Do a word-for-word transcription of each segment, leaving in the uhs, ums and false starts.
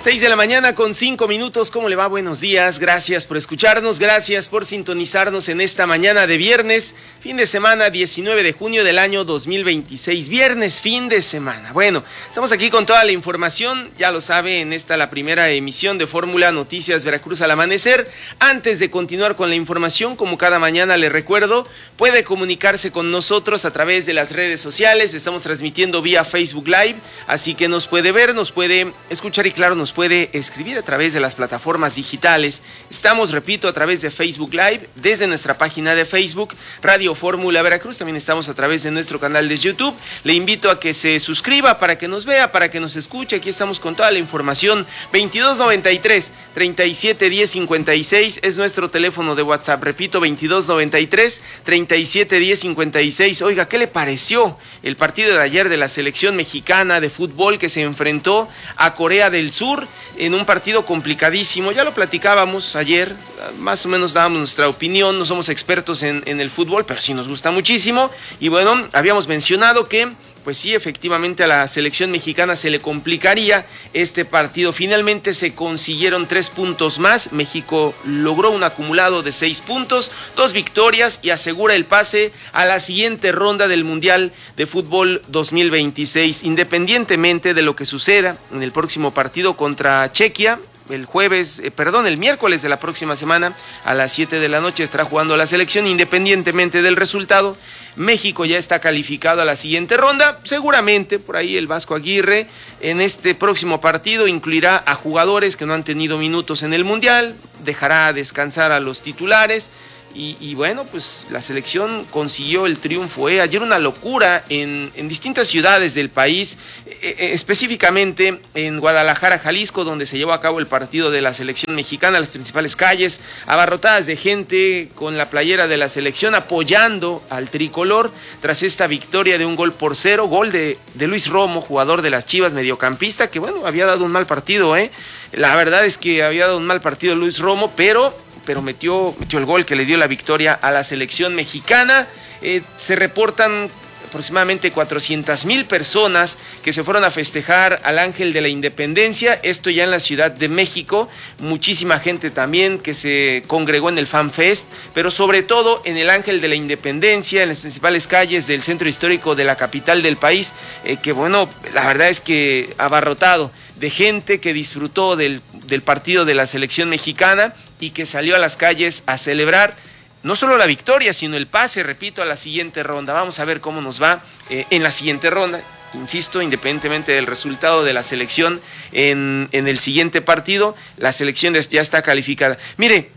Seis de la mañana con cinco minutos, ¿cómo le va? Buenos días, gracias por escucharnos, gracias por sintonizarnos en esta mañana de viernes, fin de semana diecinueve de junio del año dos mil veintiséis, viernes, fin de semana. Bueno, estamos aquí con toda la información, ya lo sabe, en esta la primera emisión de Fórmula Noticias Veracruz al amanecer. Antes de continuar con la información, como cada mañana le recuerdo, puede comunicarse con nosotros a través de las redes sociales, estamos transmitiendo vía Facebook Live, así que nos puede ver, nos puede escuchar y claro, nos puede escribir a través de las plataformas digitales. Estamos, repito, a través de Facebook Live, desde nuestra página de Facebook, Radio Fórmula Veracruz. También estamos a través de nuestro canal de YouTube. Le invito a que se suscriba para que nos vea, para que nos escuche. Aquí estamos con toda la información. veintidós noventa y tres, treinta y siete diez cincuenta y seis es nuestro teléfono de WhatsApp. Repito, veintidós noventa y tres, treinta y siete diez cincuenta y seis. Oiga, ¿qué le pareció el partido de ayer de la selección mexicana de fútbol que se enfrentó a Corea del Sur en un partido complicadísimo? Ya lo platicábamos ayer, más o menos dábamos nuestra opinión, no somos expertos en, en el fútbol, pero sí nos gusta muchísimo, y bueno, habíamos mencionado que pues sí, efectivamente a la selección mexicana se le complicaría este partido. Finalmente se consiguieron tres puntos más. México logró un acumulado de seis puntos, dos victorias y asegura el pase a la siguiente ronda del Mundial de Fútbol dos mil veintiséis. Independientemente de lo que suceda en el próximo partido contra Chequia, el jueves, eh, perdón, el miércoles de la próxima semana a las siete de la noche estará jugando la selección. Independientemente del resultado, México ya está calificado a la siguiente ronda. Seguramente por ahí el Vasco Aguirre en este próximo partido incluirá a jugadores que no han tenido minutos en el Mundial, dejará descansar a los titulares. Y, y bueno, pues la selección consiguió el triunfo. ¿eh? Ayer una locura en, en distintas ciudades del país, eh, específicamente en Guadalajara, Jalisco, donde se llevó a cabo el partido de la selección mexicana. Las principales calles abarrotadas de gente con la playera de la selección apoyando al tricolor tras esta victoria de un gol por cero. Gol de, de Luis Romo, jugador de las Chivas, mediocampista, que bueno, había dado un mal partido. ¿eh? La verdad es que había dado un mal partido Luis Romo, pero... pero metió, metió el gol que le dio la victoria a la selección mexicana. Eh, se reportan aproximadamente cuatrocientas mil personas que se fueron a festejar al Ángel de la Independencia, esto ya en la Ciudad de México, muchísima gente también que se congregó en el Fan Fest, pero sobre todo en el Ángel de la Independencia, en las principales calles del centro histórico de la capital del país, eh, que bueno, la verdad es que abarrotado de gente que disfrutó del, del partido de la selección mexicana y que salió a las calles a celebrar no solo la victoria, sino el pase, repito, a la siguiente ronda. Vamos a ver cómo nos va eh, en la siguiente ronda. Insisto, independientemente del resultado de la selección en, en el siguiente partido, la selección ya está calificada. Mire,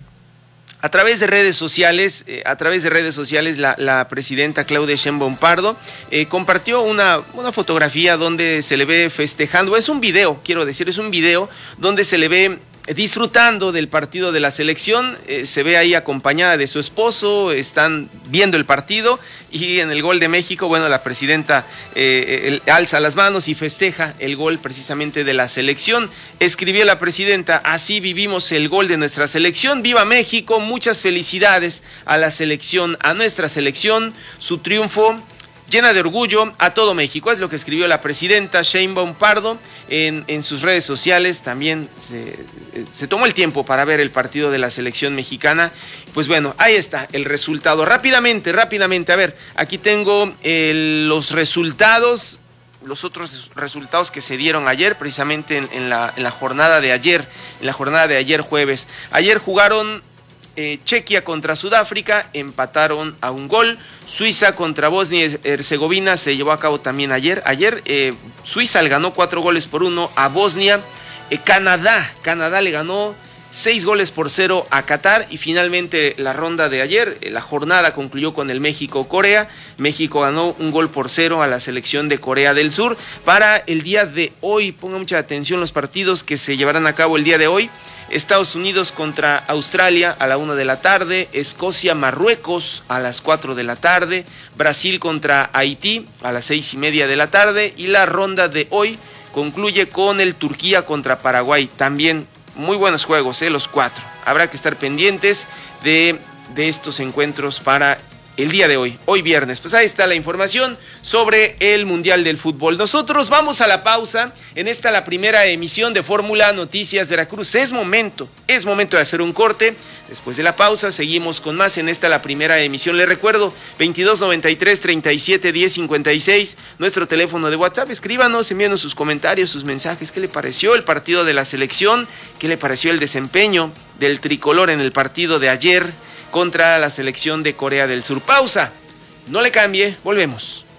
a través de redes sociales, eh, a través de redes sociales, la, la presidenta Claudia Sheinbaum Pardo eh, compartió una, una fotografía donde se le ve festejando. Es un video, quiero decir, es un video donde se le ve disfrutando del partido de la selección. Eh, se ve ahí acompañada de su esposo, están viendo el partido y en el gol de México, bueno, la presidenta eh, el, alza las manos y festeja el gol precisamente de la selección. Escribió la presidenta: así vivimos el gol de nuestra selección, viva México, muchas felicidades a la selección, a nuestra selección, su triunfo llena de orgullo a todo México. Es lo que escribió la presidenta Sheinbaum Pardo en, en sus redes sociales. También se, se tomó el tiempo para ver el partido de la selección mexicana. Pues bueno, ahí está el resultado. Rápidamente, rápidamente, a ver, aquí tengo el, los resultados, los otros resultados que se dieron ayer, precisamente en, en, la, en la jornada de ayer, en la jornada de ayer jueves. Ayer jugaron Eh, Chequia contra Sudáfrica, empataron a un gol. Suiza contra Bosnia y Herzegovina se llevó a cabo también ayer. Ayer eh, Suiza le ganó cuatro goles por uno a Bosnia. Eh, Canadá, Canadá le ganó seis goles por cero a Qatar. Y finalmente la ronda de ayer, eh, la jornada concluyó con el México-Corea. México ganó un gol por cero a la selección de Corea del Sur. Para el día de hoy, ponga mucha atención los partidos que se llevarán a cabo el día de hoy. Estados Unidos contra Australia a la una de la tarde, Escocia, Marruecos a las cuatro de la tarde, Brasil contra Haití a las seis y media de la tarde, y la ronda de hoy concluye con el Turquía contra Paraguay. También muy buenos juegos, eh, los cuatro. Habrá que estar pendientes de, de estos encuentros para el día de hoy, hoy viernes. Pues ahí está la información sobre el Mundial del Fútbol. Nosotros vamos a la pausa. En esta la primera emisión de Fórmula Noticias Veracruz. Es momento, es momento de hacer un corte. Después de la pausa seguimos con más. En esta la primera emisión. Les recuerdo, veintidós noventa y tres, treinta y siete, diez, cincuenta y seis, nuestro teléfono de WhatsApp. Escríbanos, envíanos sus comentarios, sus mensajes. ¿Qué le pareció el partido de la selección? ¿Qué le pareció el desempeño del tricolor en el partido de ayer contra la selección de Corea del Sur? Pausa, no le cambie, volvemos.